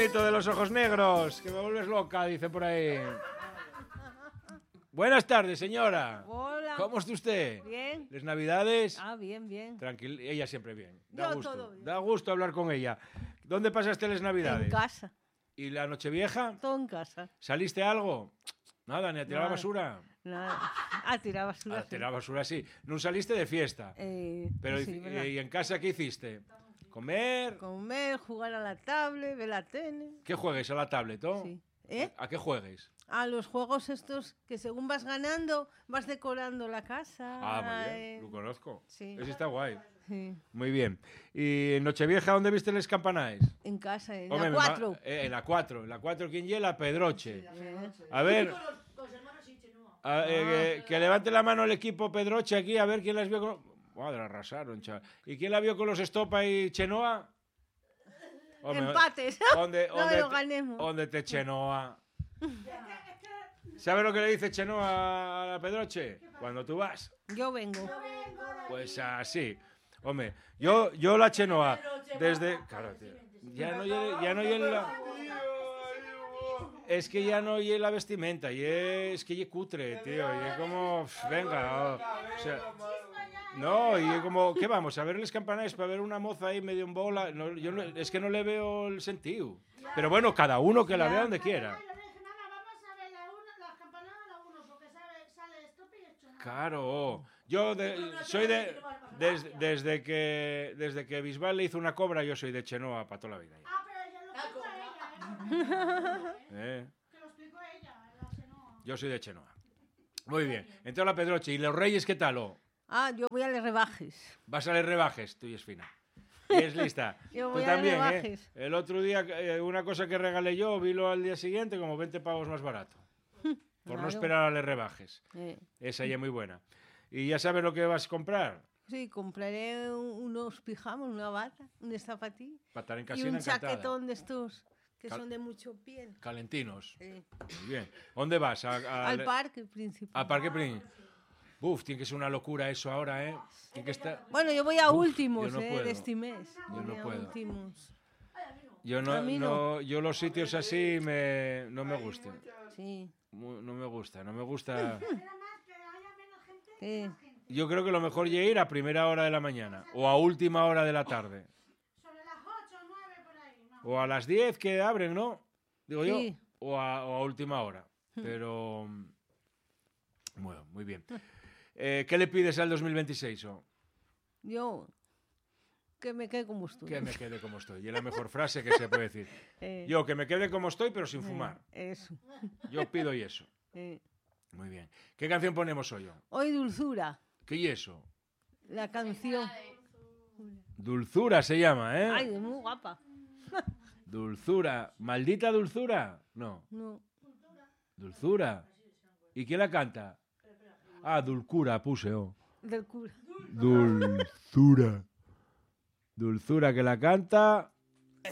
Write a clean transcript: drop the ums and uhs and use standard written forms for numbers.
bonito de los ojos negros, que me vuelves loca, dice por ahí. Buenas tardes, señora. Hola. ¿Cómo está usted? Bien. ¿Les Navidades? Ah, bien, bien. Tranquila, ella siempre bien. Da Yo gusto. todo bien. Da gusto hablar con ella. ¿Dónde pasaste las Navidades? En casa. ¿Y la Nochevieja? Todo en casa. ¿Saliste algo? Nada, ni a tirar la Nada. basura. Nada. A tirar basura. A tirar basura, sí. No saliste de fiesta. Pero sí, ¿verdad? ¿y en casa qué hiciste? ¿Comer? Comer, jugar a la tablet, ver la tele. ¿Qué juegues a la tablet, oh? Sí. ¿Eh? ¿A qué juegues? A los juegos estos que según vas ganando, vas decorando la casa. Ah, muy bien, lo conozco. Sí. Ese está guay. Sí. Muy bien. ¿Y en Nochevieja dónde viste los campanaes? En casa, en Hombre, la 4. En la 4. En la 4, ¿quién lleva? Pedroche. A ver. Que levante la mano el equipo Pedroche aquí, a ver quién las vio con... Madre, arrasaron, chaval. ¿Y quién la vio con los Estopa y Chenoa? Hombre, Empates. No me lo ganemos. ¿Dónde te Chenoa? ¿Sabes lo que le dice Chenoa a la Pedroche? Cuando tú vas. Yo vengo. Pues así. Hombre, yo la Chenoa desde... Claro, tío. Ya no oye la... Es que ya no oye la vestimenta, y es que ya cutre, tío, y es como... Venga, o sea... No, y es como... ¿Qué vamos? ¿A ver los campanares para ver una moza ahí medio en bola? No, es que no le veo el sentido. Pero bueno, cada uno que la vea donde quiera. Claro, yo soy de... Desde que Bisbal le hizo una cobra, yo soy de Chenoa para toda la vida. Que lo explicó ella. Yo soy de Chenoa. Muy bien. Entonces la Pedroche. ¿Y los Reyes qué tal? Yo voy a les rebajes. Vas a les rebajes, tú y es fina. Y es lista. Yo tú voy también, a rebajes. El otro día, una cosa que regalé yo, vilo al día siguiente como 20 pavos más barato. Por no esperar a les rebajes. Esa ya es muy buena. ¿Y ya sabes lo que vas a comprar? Sí, compraré unos pijamas, una bata, un zapatillo. Para estar en Y casina un encantada. chaquetón de estos que son de mucho piel. Calentinos. Sí. Muy bien. ¿Dónde vas? Al parque principal. Al parque principal. Uf, tiene que ser una locura eso ahora, ¿eh? Tiene que estar... Bueno, yo voy a últimos, yo no puedo. de este mes. Yo no Voy a puedo. últimos. A mí no. Yo los sitios así no me gustan. Sí. No me gusta. Sí. Yo creo que lo mejor es ir a primera hora de la mañana o a última hora de la tarde. Sobre las 8 o 9 por ahí, ¿no? O a las 10 que abren, ¿no? Digo Sí. yo. O a última hora. Pero... Bueno, muy bien. ¿Qué le pides al 2026? Yo, que me quede como estoy. Que me quede como estoy. Y es la mejor frase que se puede decir. Yo, que me quede como estoy, pero sin fumar. Eso. Yo pido y eso. Muy bien. ¿Qué canción ponemos hoy? Hoy Dulzura, ¿Qué y eso? la canción. Dulzura se llama, ¿eh? Ay, es muy guapa. Dulzura. ¿Maldita dulzura? No. No. Dulzura. ¿Y quién la canta? Ah, Dulcura puse, oh. Del cura. Dulzura. Dulzura que la canta